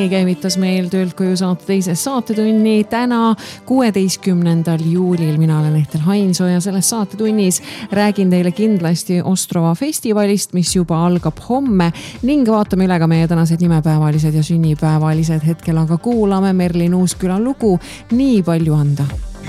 Käivitas meil Töölt koju saate teises saatetunni täna 16. juulil. Mina olen Ehtel Hainsoo ja selles saatetunnis räägin teile kindlasti Ostrova festivalist, mis juba algab homme ning vaatame üle ka meie tänased nimepäevalised ja sünnipäevalised. Hetkel aga kuulame Merlin Uusküla lugu Nii palju anda.